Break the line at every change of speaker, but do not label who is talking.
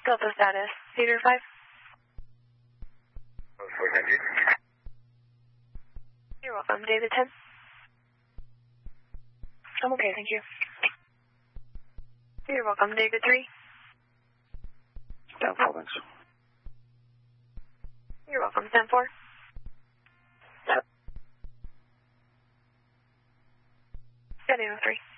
Delta status, Cedar 5. You're welcome, David 10. I'm okay, thank you. You're welcome, David 3.
Down 4, thanks.
You're welcome, Sam 4. Got 3.